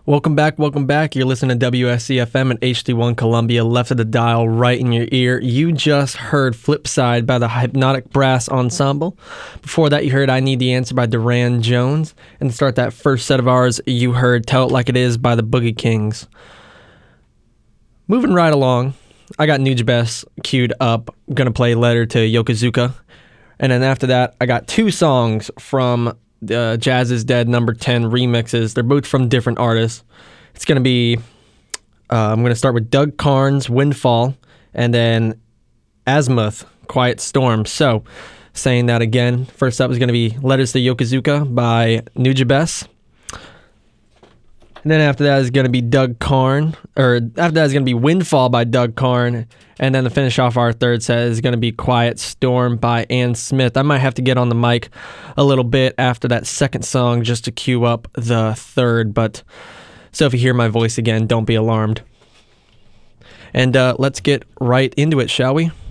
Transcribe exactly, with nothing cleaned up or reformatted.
Welcome back, welcome back. You're listening to W S C F M at H D one Columbia, left of the dial, right in your ear. You just heard Flipside by the Hypnotic Brass Ensemble. Before that, you heard I Need the Answer by Duran Jones. And to start that first set of ours, you heard Tell It Like It Is by the Boogie Kings. Moving right along, I got Nujabes queued up. I'm going to play Letter to Yokozuka. And then after that, I got two songs from Uh, Jazz is Dead number ten remixes. They're both from different artists. It's going to be, uh, I'm going to start with Doug Carnes, Windfall, and then Azimuth, Quiet Storm. So, saying that again, first up is going to be Letters to Yokozuka by Nujabes. And then after that is going to be Doug Carn, or after that is going to be Windfall by Doug Carn. And then to finish off our third set is going to be Quiet Storm by Ann Smith. I might have to get on the mic a little bit after that second song just to cue up the third. But so if you hear my voice again, don't be alarmed. And uh, let's get right into it, shall we?